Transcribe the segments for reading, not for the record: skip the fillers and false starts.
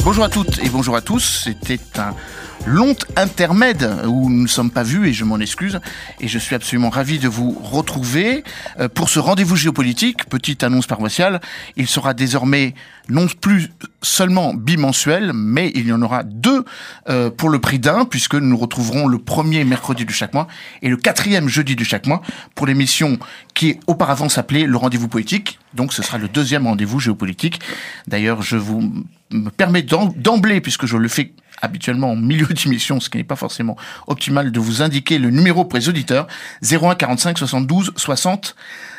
Bonjour à toutes et bonjour à tous. C'était un long intermède où nous ne sommes pas vus et je m'en excuse. Et je suis absolument ravi de vous retrouver pour ce rendez-vous géopolitique. Petite annonce paroissiale, il sera désormais non plus seulement bimensuel, mais il y en aura deux pour le prix d'un, puisque nous nous retrouverons le premier mercredi de chaque mois et le quatrième jeudi de chaque mois pour l'émission qui auparavant s'appelait Le Rendez-vous Politique. Donc ce sera le deuxième rendez-vous géopolitique. D'ailleurs, je me permets d'emblée, puisque je le fais habituellement en milieu d'émission, ce qui n'est pas forcément optimal, de vous indiquer le numéro pour les auditeurs, 01 45 72 60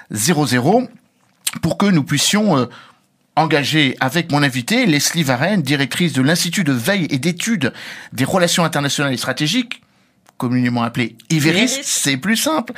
00, pour que nous puissions engager avec mon invité, Leslie Varenne, directrice de l'Institut de veille et d'études des relations internationales et stratégiques, communément appelé Iveris, c'est plus simple,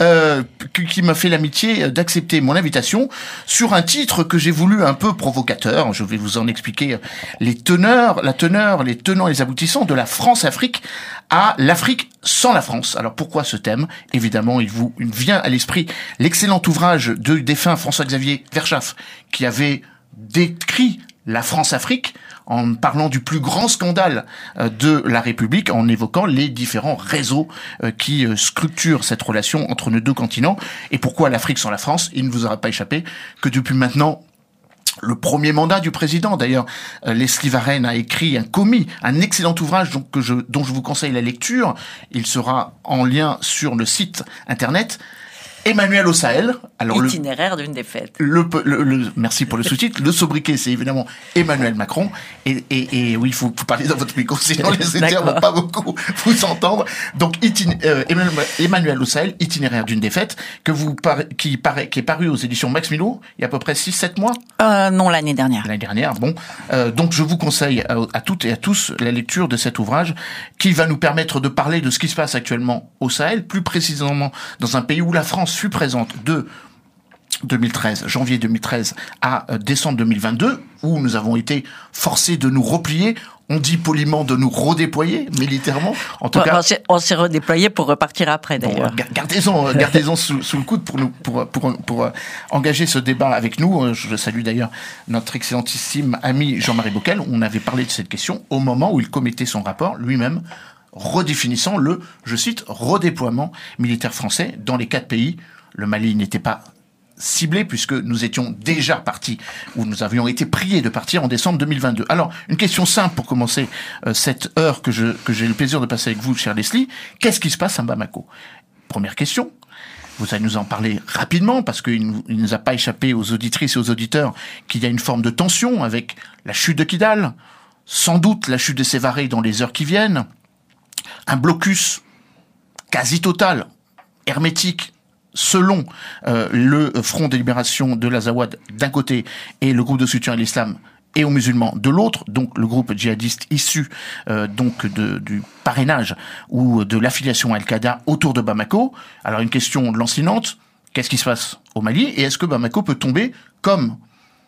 qui m'a fait l'amitié d'accepter mon invitation sur un titre que j'ai voulu un peu provocateur. Je vais vous en expliquer les tenants et les aboutissants de la France-Afrique à l'Afrique sans la France. Alors pourquoi ce thème ? Évidemment, il vient à l'esprit l'excellent ouvrage du défunt François-Xavier Verschaff, qui avait décrit la France-Afrique en parlant du plus grand scandale de la République, en évoquant les différents réseaux qui structurent cette relation entre nos deux continents. Et pourquoi l'Afrique sans la France ? Il ne vous aura pas échappé que depuis maintenant le premier mandat du président, d'ailleurs, Leslie Varenne a écrit un excellent ouvrage dont je vous conseille la lecture. Il sera en lien sur le site internet. Emmanuel au Sahel. Alors Itinéraire d'une défaite. Merci pour le sous-titre. Le sobriquet, c'est évidemment Emmanuel Macron. Et oui, il faut parler dans votre micro, sinon les éditeurs vont pas beaucoup vous entendre. Donc, Emmanuel au Sahel, Itinéraire d'une défaite, qui est paru aux éditions Max Milo il y a à peu près 6-7 mois. Non, l'année dernière. L'année dernière, bon. Donc, je vous conseille à toutes et à tous la lecture de cet ouvrage qui va nous permettre de parler de ce qui se passe actuellement au Sahel, plus précisément dans un pays où la France fut présente de janvier 2013 à décembre 2022, où nous avons été forcés de nous replier. On dit poliment de nous redéployer militairement. En tout cas, on s'est redéployé pour repartir après, d'ailleurs. Bon, gardez-en sous le coude pour engager ce débat avec nous. Je salue d'ailleurs notre excellentissime ami Jean-Marie Bockel. On avait parlé de cette question au moment où il commettait son rapport lui-même, redéfinissant je cite, redéploiement militaire français dans les 4 pays. Le Mali n'était pas ciblé puisque nous étions déjà partis, ou nous avions été priés de partir en décembre 2022. Alors, une question simple pour commencer cette heure que j'ai le plaisir de passer avec vous, cher Leslie. Qu'est-ce qui se passe à Bamako ? Première question. Vous allez nous en parler rapidement parce qu'il ne nous a pas échappé aux auditrices et aux auditeurs qu'il y a une forme de tension avec la chute de Kidal, sans doute la chute de Sévaré dans les heures qui viennent, un blocus quasi total, hermétique, selon le Front de libération de l'Azawad d'un côté et le groupe de soutien à l'islam et aux musulmans de l'autre, donc le groupe djihadiste issu du parrainage ou de l'affiliation à Al-Qaïda autour de Bamako. Alors une question lancinante, qu'est-ce qui se passe au Mali et est-ce que Bamako peut tomber comme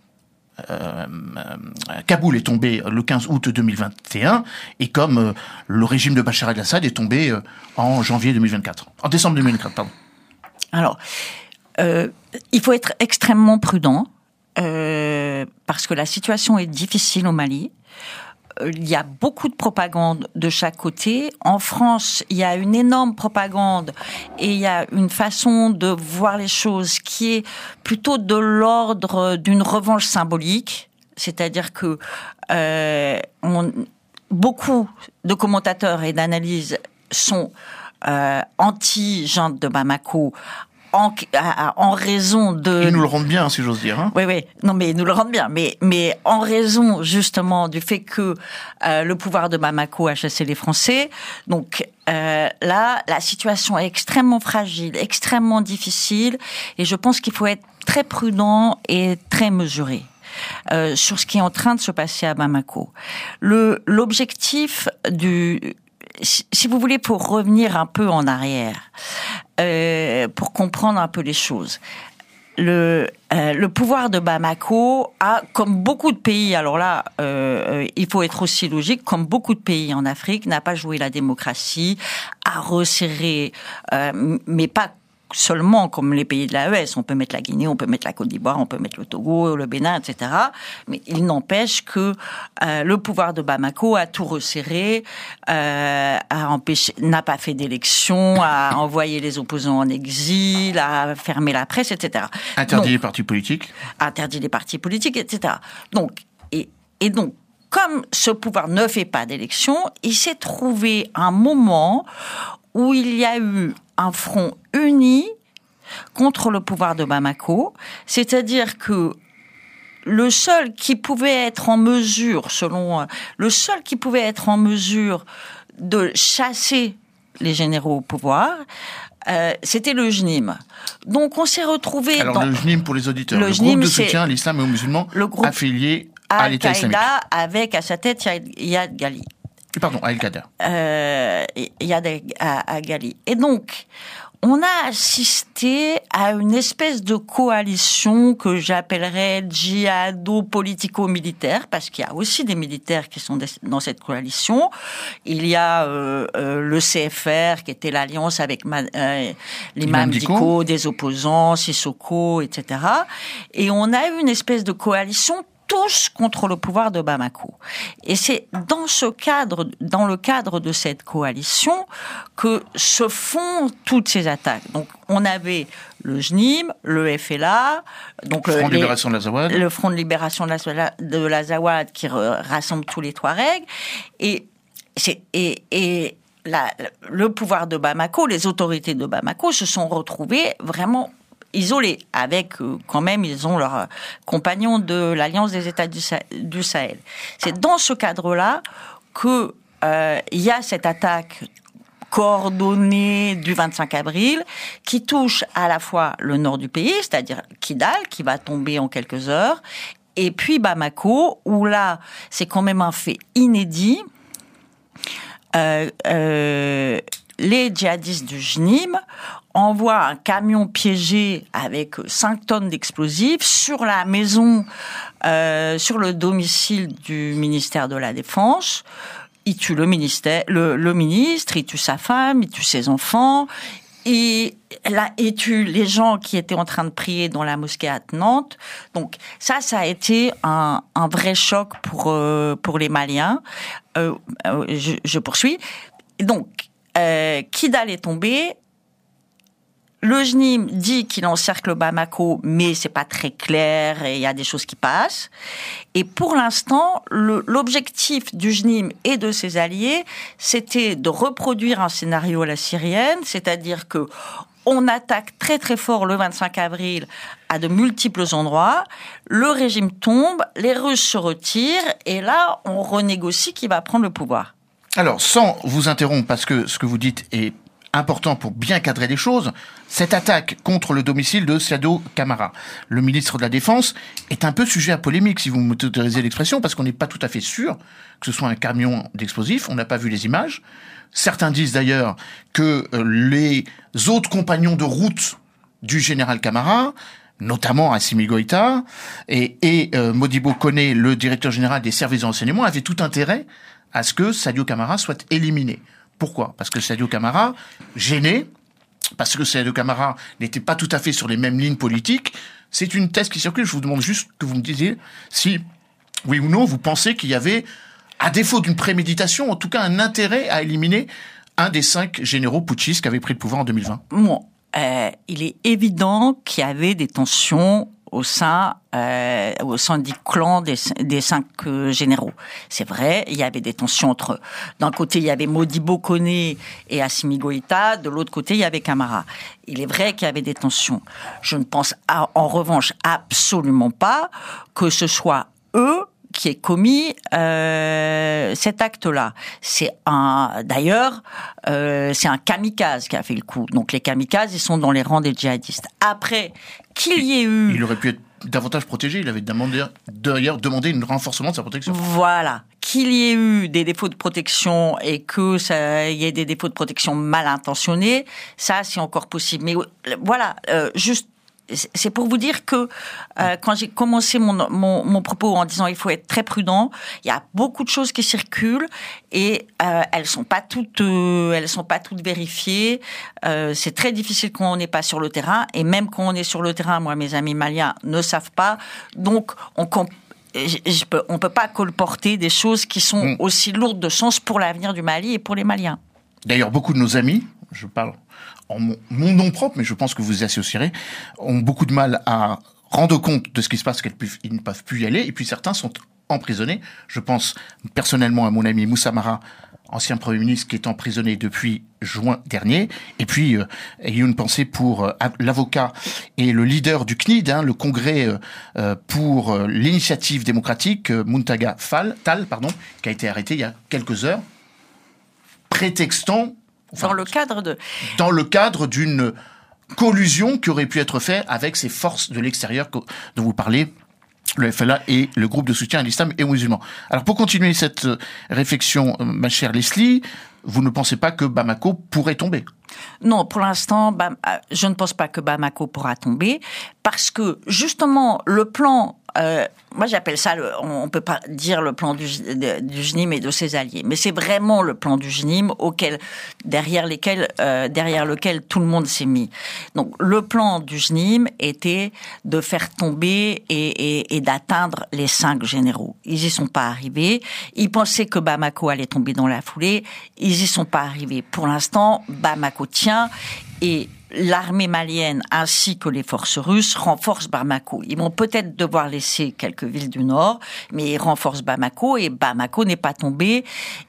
Kaboul est tombé le 15 août 2021 et comme le régime de Bachar el-Assad est tombé en décembre 2024, pardon. Alors, il faut être extrêmement prudent parce que la situation est difficile au Mali. Il y a beaucoup de propagande de chaque côté. En France, il y a une énorme propagande et il y a une façon de voir les choses qui est plutôt de l'ordre d'une revanche symbolique. C'est-à-dire que beaucoup de commentateurs et d'analyses sont anti-junte de Bamako en raison de... Ils nous le rendent bien, si j'ose dire. Hein. Oui. Non, mais ils nous le rendent bien. Mais en raison, justement, du fait que le pouvoir de Bamako a chassé les Français. Donc, là, la situation est extrêmement fragile, extrêmement difficile. Et je pense qu'il faut être très prudent et très mesuré sur ce qui est en train de se passer à Bamako. L'objectif si vous voulez, pour revenir un peu en arrière, pour comprendre un peu les choses, le pouvoir de Bamako a, comme beaucoup de pays, alors là, il faut être aussi logique, comme beaucoup de pays en Afrique, n'a pas joué la démocratie, a resserré, mais pas seulement comme les pays de l'AES. On peut mettre la Guinée, on peut mettre la Côte d'Ivoire, on peut mettre le Togo, le Bénin, etc. Mais il n'empêche que le pouvoir de Bamako a tout resserré, n'a pas fait d'élection, a envoyé les opposants en exil, a fermé la presse, etc. Interdit les partis politiques. Interdit les partis politiques, etc. Donc, et donc, comme ce pouvoir ne fait pas d'élection, il s'est trouvé un moment où il y a eu un front uni contre le pouvoir de Bamako, c'est-à-dire que le seul qui pouvait être en mesure, de chasser les généraux au pouvoir, c'était le JNIM. Donc on s'est retrouvé Alors le JNIM, pour les auditeurs, le groupe de soutien à l'islam et aux musulmans affilié à l'État islamique. Avec à sa tête Yad Ghali. Pardon, Al-Qaïda. Yad Ghali. Et donc, on a assisté à une espèce de coalition que j'appellerais djihado-politico-militaire, parce qu'il y a aussi des militaires qui sont dans cette coalition. Il y a le CFR, qui était l'alliance avec l'imam Dicko, des opposants, Sissoko, etc. Et on a eu une espèce de coalition tous contre le pouvoir de Bamako. Et c'est dans le cadre de cette coalition que se font toutes ces attaques. Donc, on avait le JNIM, le FLA, donc le Front de Libération de l'Azawad. Le Front de Libération de l'Azawad qui rassemble tous les Touaregs. Et le pouvoir de Bamako, les autorités de Bamako se sont retrouvées vraiment isolés, avec quand même, ils ont leurs compagnons de l'Alliance des États du Sahel. C'est dans ce cadre-là que il y a cette attaque coordonnée du 25 avril qui touche à la fois le nord du pays, c'est-à-dire Kidal, qui va tomber en quelques heures, et puis Bamako, où là, c'est quand même un fait inédit. Les djihadistes du JNIM envoient un camion piégé avec 5 tonnes d'explosifs sur la maison, sur le domicile du ministère de la Défense. Il tue le ministre, il tue sa femme, il tue ses enfants. Et là, il tue les gens qui étaient en train de prier dans la mosquée attenante. Donc ça a été un vrai choc pour les Maliens. Je poursuis. Donc, Kidal est tombé. Le JNIM dit qu'il encercle Bamako, mais c'est pas très clair et il y a des choses qui passent. Et pour l'instant, l'objectif du JNIM et de ses alliés, c'était de reproduire un scénario à la syrienne, c'est-à-dire que on attaque très très fort le 25 avril à de multiples endroits, le régime tombe, les Russes se retirent et là, on renégocie qui va prendre le pouvoir. Alors, sans vous interrompre, parce que ce que vous dites est important pour bien cadrer les choses, cette attaque contre le domicile de Sadio Camara, le ministre de la Défense, est un peu sujet à polémique, si vous m'autorisez l'expression, parce qu'on n'est pas tout à fait sûr que ce soit un camion d'explosifs, on n'a pas vu les images. Certains disent d'ailleurs que les autres compagnons de route du général Camara, notamment Assimi Goïta et Modibo Koné, le directeur général des services de renseignement, avaient tout intérêt à ce que Sadio Camara soit éliminé. Pourquoi ? Parce que Sadio Camara, gêné, parce que Sadio Camara n'était pas tout à fait sur les mêmes lignes politiques, c'est une thèse qui circule. Je vous demande juste que vous me disiez si, oui ou non, vous pensez qu'il y avait, à défaut d'une préméditation, en tout cas un intérêt à éliminer un des 5 généraux putschistes qui avaient pris le pouvoir en 2020. Bon, il est évident qu'il y avait des tensions au sein du clan des 5 généraux. C'est vrai, il y avait des tensions entre... D'un côté, il y avait Modibo Koné et Assimi Goïta, de l'autre côté, il y avait Camara. Il est vrai qu'il y avait des tensions. Je ne pense en revanche absolument pas que ce soit eux qui aient commis cet acte-là. D'ailleurs, c'est un kamikaze qui a fait le coup. Donc les kamikazes, ils sont dans les rangs des djihadistes. Après qu'il y ait eu... Il aurait pu être davantage protégé. Il avait d'ailleurs demandé un renforcement de sa protection. Voilà. Qu'il y ait eu des défauts de protection et que il y ait des défauts de protection mal intentionnés, ça, c'est encore possible. Mais voilà, juste c'est pour vous dire que quand j'ai commencé mon propos en disant il faut être très prudent, il y a beaucoup de choses qui circulent et elles sont pas toutes vérifiées. C'est très difficile quand on n'est pas sur le terrain, et même quand on est sur le terrain, moi mes amis maliens ne savent pas, donc on peut pas colporter des choses qui sont aussi lourdes de sens pour l'avenir du Mali et pour les Maliens. D'ailleurs, beaucoup de nos amis, je parle en mon nom propre, mais je pense que vous y associerez, ont beaucoup de mal à rendre compte de ce qui se passe, qu'ils ne peuvent plus y aller, et puis certains sont emprisonnés. Je pense personnellement à mon ami Moussa Mara, ancien Premier ministre, qui est emprisonné depuis juin dernier, et puis ayez une pensée pour l'avocat et le leader du CNID, le Congrès pour l'initiative démocratique, Muntaga Tall, qui a été arrêté il y a quelques heures, prétextant dans le cadre d'une collusion qui aurait pu être faite avec ces forces de l'extérieur dont vous parlez, le FLA et le groupe de soutien à l'islam et aux musulmans. Alors pour continuer cette réflexion, ma chère Leslie, vous ne pensez pas que Bamako pourrait tomber ? Non, pour l'instant, je ne pense pas que Bamako pourra tomber, parce que justement le plan, moi j'appelle ça, on peut pas dire le plan du JNIM et de ses alliés, mais c'est vraiment le plan du JNIM derrière lequel tout le monde s'est mis. Donc le plan du JNIM était de faire tomber et d'atteindre les 5 généraux. Ils y sont pas arrivés. Ils pensaient que Bamako allait tomber dans la foulée. Ils y sont pas arrivés. Pour l'instant, Bamako tient, et l'armée malienne ainsi que les forces russes renforcent Bamako. Ils vont peut-être devoir laisser quelques villes du nord, mais ils renforcent Bamako, et Bamako n'est pas tombé.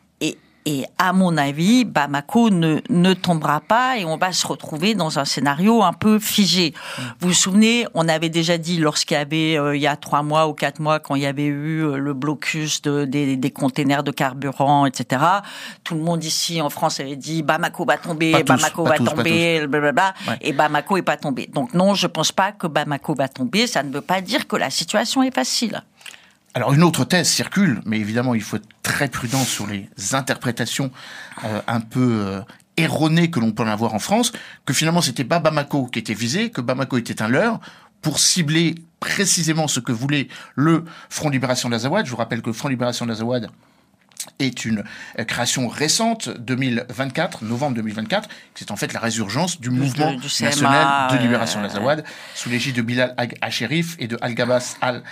Et à mon avis, Bamako ne tombera pas, et on va se retrouver dans un scénario un peu figé. Vous vous souvenez, on avait déjà dit lorsqu'il y avait, il y a 3 mois ou 4 mois, quand il y avait eu le blocus des containers de carburant, etc. Tout le monde ici en France avait dit Bamako va tomber, Bamako va tomber, blablabla, et Bamako est pas tombé. Donc non, je pense pas que Bamako va tomber. Ça ne veut pas dire que la situation est facile. Alors une autre thèse circule, mais évidemment il faut être très prudent sur les interprétations un peu erronées que l'on peut en avoir en France, que finalement c'était pas Bamako qui était visé, que Bamako était un leurre pour cibler précisément ce que voulait le Front Libération d'Azawad. Je vous rappelle que le Front Libération d'Azawad est une création récente, 2024, novembre 2024, c'est en fait la résurgence du mouvement du CMA, national de libération d'Azawad, sous l'égide de Bilal Ag-Hachérif et de Al-Gabas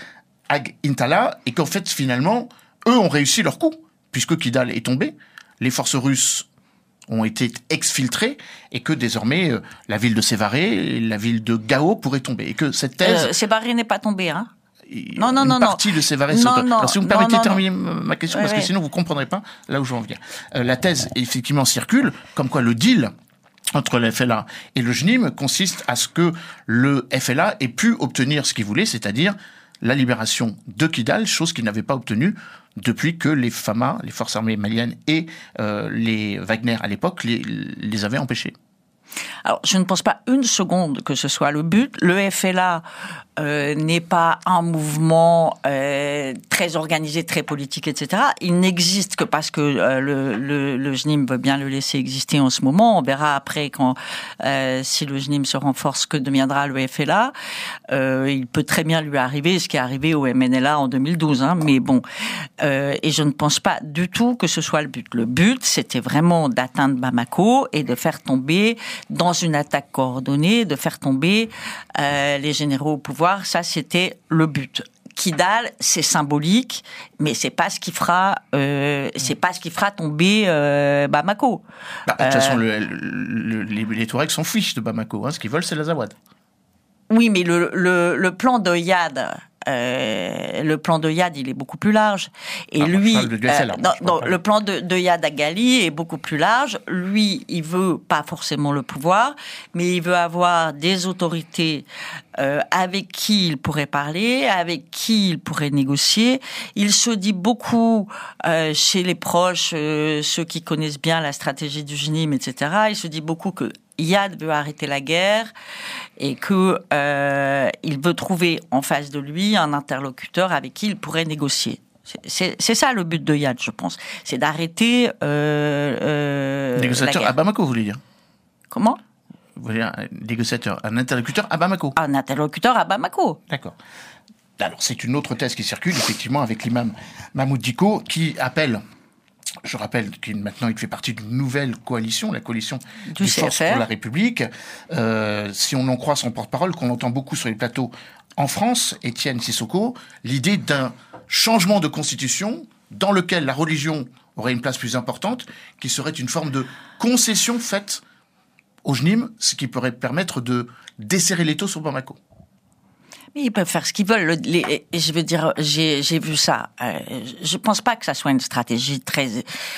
Ag-Intala, et qu'en fait, finalement, eux ont réussi leur coup, puisque Kidal est tombé, les forces russes ont été exfiltrées, et que désormais, la ville de Sévaré, la ville de Gao pourraient tomber. Et que cette thèse... Sévaré n'est pas tombé, hein ? Non. Une partie de Sévaré saute. Alors, si vous me permettez de terminer ma question, parce que sinon vous comprendrez pas là où je veux en venir. La thèse, effectivement, circule, comme quoi le deal entre le FLA et le JNIM consiste à ce que le FLA ait pu obtenir ce qu'il voulait, c'est-à-dire la libération de Kidal, chose qu'il n'avait pas obtenue depuis que les FAMA, les forces armées maliennes, et les Wagner à l'époque les avaient empêchés. Alors, je ne pense pas une seconde que ce soit le but. Le FLA n'est pas un mouvement très organisé, très politique, etc. Il n'existe que parce que le JNIM veut bien le laisser exister en ce moment. On verra après quand si le JNIM se renforce, que deviendra le FLA. Il peut très bien lui arriver ce qui est arrivé au MNLA en 2012. Mais bon, et je ne pense pas du tout que ce soit le but. Le but, c'était vraiment d'atteindre Bamako et de faire tomber, dans une attaque coordonnée, de faire tomber les généraux au pouvoir. Ça, c'était le but. Kidal, c'est symbolique, mais c'est pas ce qui fera tomber Bamako. De toute façon, les Touaregs s'en fichent de Bamako. Ce qu'ils veulent, c'est l'Azawad. Oui, mais le plan de Yad. Le plan de Yad, il est beaucoup plus large. Et le plan de Yad Agali est beaucoup plus large. Lui, il veut pas forcément le pouvoir, mais il veut avoir des autorités avec qui il pourrait parler, avec qui il pourrait négocier. Il se dit beaucoup chez les proches, ceux qui connaissent bien la stratégie du JNIM, etc. Il se dit beaucoup que Yad veut arrêter la guerre et que il veut trouver en face de lui un interlocuteur avec qui il pourrait négocier. C'est ça le but de Yad, je pense. C'est d'arrêter négociateur la guerre. à Bamako, vous voulez dire ? Comment ? vous voulez un négociateur, un interlocuteur à Bamako. Un interlocuteur à Bamako. D'accord. Alors, c'est une autre thèse qui circule, effectivement, avec l'imam Mahmoud Dicko, qui appelle, je rappelle qu'il maintenant il fait partie d'une nouvelle coalition, la coalition des Forces pour la République. Si on en croit son porte-parole, qu'on entend beaucoup sur les plateaux en France, Étienne Sissoko, l'idée d'un changement de constitution dans lequel la religion aurait une place plus importante, qui serait une forme de concession faite au JNIM, ce qui pourrait permettre de desserrer l'étau sur Bamako. Mais ils peuvent faire ce qu'ils veulent. Je veux dire, j'ai vu ça. Je pense pas que ça soit une stratégie très.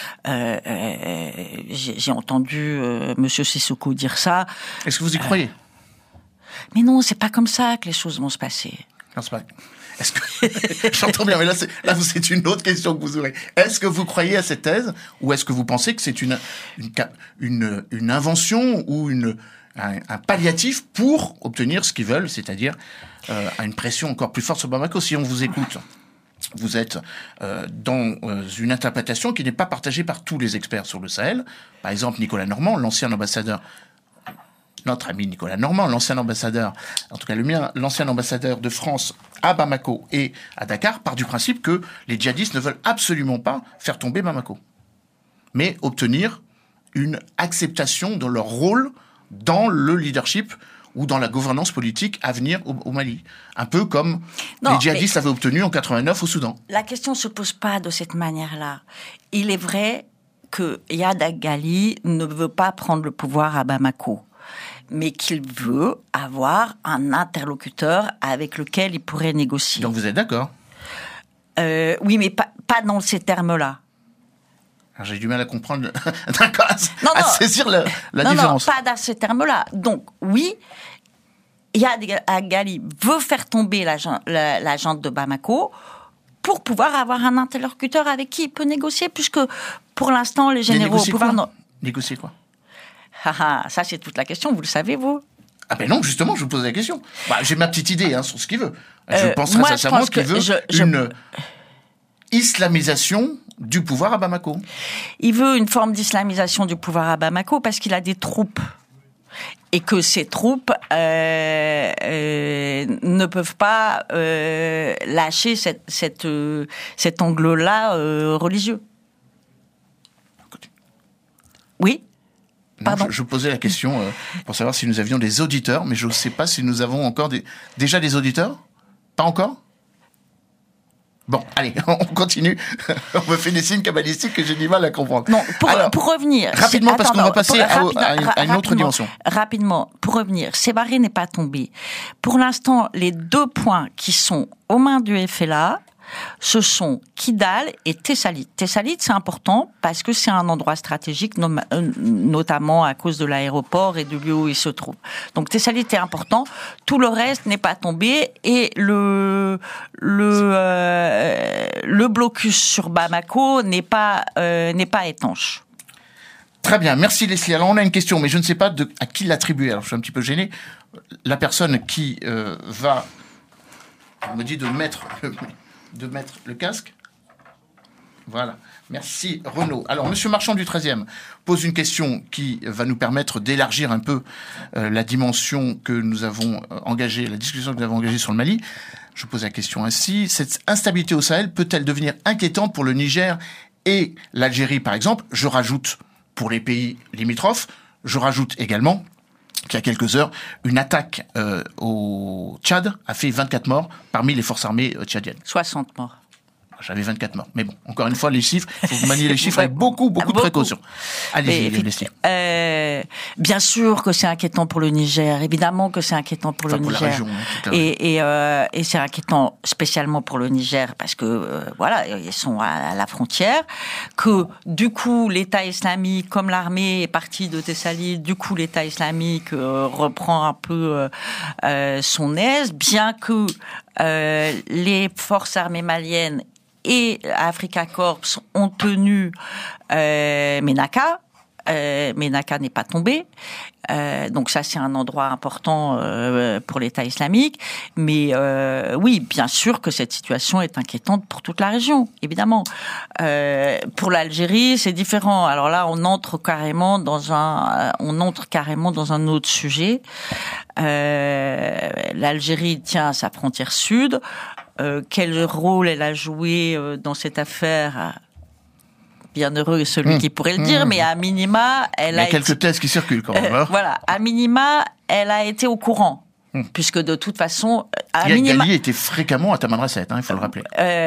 J'ai entendu Monsieur Sissoko dire ça. Est-ce que vous y croyez? Mais non, c'est pas comme ça que les choses vont se passer. Non, c'est pas. Est-ce que j'entends bien, mais là c'est une autre question que vous aurez. Est-ce que vous croyez à cette thèse, ou est-ce que vous pensez que c'est une invention ou un palliatif pour obtenir ce qu'ils veulent, c'est-à-dire une pression encore plus forte sur Bamako? Si on vous écoute, vous êtes dans une interprétation qui n'est pas partagée par tous les experts sur le Sahel. Par exemple, Nicolas Normand, l'ancien ambassadeur, notre ami Nicolas Normand, l'ancien ambassadeur, en tout cas le mien, l'ancien ambassadeur de France à Bamako et à Dakar, part du principe que les djihadistes ne veulent absolument pas faire tomber Bamako, mais obtenir une acceptation de leur rôle dans le leadership ou dans la gouvernance politique à venir au Mali. Un peu comme les djihadistes l'avaient obtenu en 89 au Soudan. La question ne se pose pas de cette manière-là. Il est vrai que Yahya Ghali ne veut pas prendre le pouvoir à Bamako, mais qu'il veut avoir un interlocuteur avec lequel il pourrait négocier. Donc vous êtes d'accord? Oui, mais pas dans ces termes-là. Alors, j'ai du mal à comprendre, d'accord, à saisir la différence. Non, pas dans ces termes-là. Donc, oui, Yahya Ghali veut faire tomber la junte de Bamako pour pouvoir avoir un interlocuteur avec qui il peut négocier, puisque pour l'instant, les généraux au pouvoir... Négocier quoi? Ça, c'est toute la question, vous le savez, vous? Ah ben non, justement, je vous pose la question. J'ai ma petite idée sur ce qu'il veut. Je pense très sincèrement qu'il veut une islamisation du pouvoir à Bamako. Il veut une forme d'islamisation du pouvoir à Bamako parce qu'il a des troupes. Et que ces troupes ne peuvent pas lâcher cet angle-là religieux. Oui? Non, je posais la question pour savoir si nous avions des auditeurs, mais je ne sais pas si nous avons encore déjà des auditeurs. Pas encore? Bon, allez, on continue. On me fait des signes cabalistiques que j'ai du mal à comprendre. Non, pour revenir... Rapidement, parce qu'on va passer à une autre dimension. Rapidement, pour revenir, Sévaré n'est pas tombé. Pour l'instant, les deux points qui sont aux mains du FLA, ce sont Kidal et Tessalit. Tessalit, c'est important parce que c'est un endroit stratégique, notamment à cause de l'aéroport et du lieu où il se trouve. Donc Tessalit est important. Tout le reste n'est pas tombé et le blocus sur Bamako n'est pas étanche. Très bien, merci Leslie. Alors on a une question, mais je ne sais pas à qui l'attribuer. Alors je suis un petit peu gêné. La personne qui va me dit de mettre le casque. Voilà. Merci Renaud. Alors, Monsieur Marchand du 13e pose une question qui va nous permettre d'élargir un peu la dimension que nous avons engagée, la discussion que nous avons engagée sur le Mali. Je pose la question ainsi. Cette instabilité au Sahel peut-elle devenir inquiétante pour le Niger et l'Algérie, par exemple? Je rajoute pour les pays limitrophes. Je rajoute également qu'il y a quelques heures, une attaque au Tchad a fait 24 morts parmi les forces armées tchadiennes. 60 morts. J'avais 24 morts. Mais bon, encore une fois, les chiffres, il faut que vous maniez les chiffres avec beaucoup de précaution. Allez-y, Leslie. Bien sûr que c'est inquiétant pour le Niger. Évidemment que c'est inquiétant pour le Niger. Pour la région, et c'est inquiétant spécialement pour le Niger parce que, voilà, ils sont à la frontière. Que, du coup, l'État islamique, comme l'armée est partie de Tessalit, du coup, l'État islamique reprend un peu son aise, bien que les forces armées maliennes et Africa Corps ont tenu Ménaka. Ménaka n'est pas tombé. Donc ça, c'est un endroit important pour l'État islamique. Mais oui, bien sûr que cette situation est inquiétante pour toute la région, évidemment. Pour l'Algérie, c'est différent. Alors là, on entre carrément dans un autre sujet. L'Algérie tient à sa frontière sud. Quel rôle elle a joué dans cette affaire? Bienheureux celui qui pourrait le dire, mais à minima, il y a quelques thèses qui circulent quand même. Voilà, à minima, elle a été au courant. Puisque de toute façon, Gali était fréquemment à Tamanrasset, il faut le rappeler.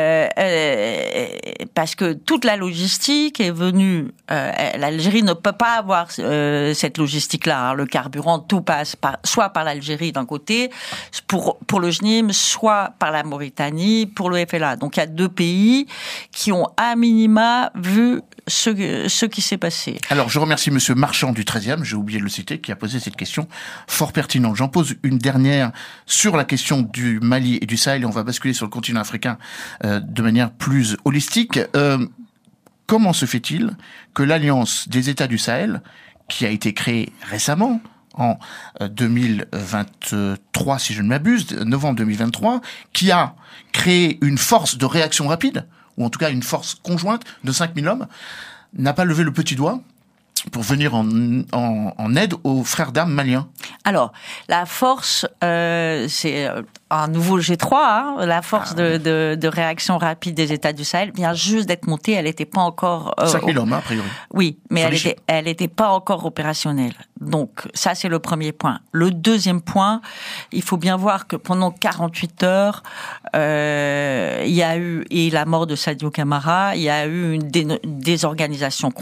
Parce que toute la logistique est venue. L'Algérie ne peut pas avoir cette logistique-là. Le carburant, tout passe soit par l'Algérie d'un côté, pour le JNIM, soit par la Mauritanie pour le FLA. Donc il y a deux pays qui ont à minima vu ce qui s'est passé. Alors, je remercie Monsieur Marchand du 13e, j'ai oublié de le citer, qui a posé cette question fort pertinente. J'en pose une dernière sur la question du Mali et du Sahel, et on va basculer sur le continent africain de manière plus holistique. Comment se fait-il que l'Alliance des États du Sahel, qui a été créée récemment, en 2023, si je ne m'abuse, novembre 2023, qui a créé une force de réaction rapide, ou en tout cas une force conjointe de 5000 hommes, n'a pas levé le petit doigt pour venir en aide aux frères d'armes maliens? Alors, la force, c'est un nouveau G3, la force de réaction rapide des États du Sahel vient juste d'être montée, elle n'était pas encore... 5000 hommes, a priori. Oui, mais elle était pas encore opérationnelle. Donc, ça, c'est le premier point. Le deuxième point, il faut bien voir que pendant 48 heures, il y a eu, et la mort de Sadio Camara, il y a eu une désorganisation